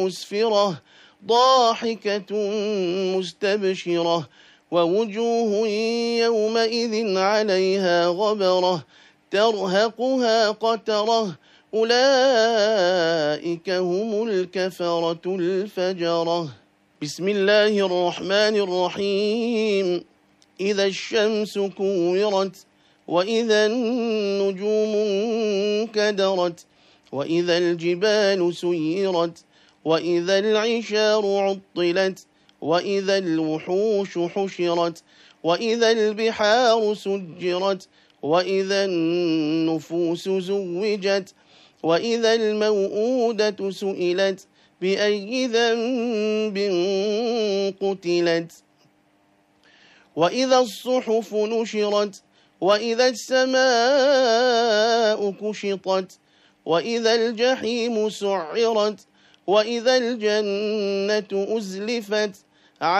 مسفرة ضاحكة مستبشرة ووجوه يومئذ عليها غبرة ترهقها قترة أولئك هم الكفرة الفجرة. بسم الله الرحمن الرحيم. إذا الشمس كورت وإذا النجوم انكدرت وإذا الجبال سيرت وإذا العشار عطلت وإذا الوحوش حشرت وإذا البحار سجرت وإذا النفوس زوجت وإذا الموءودة سئلت بأي ذنب قتلت وإذا الصحف نشرت وإذا السماء كشطت وإذا الجحيم سعرت وإذا الجنة أزلفت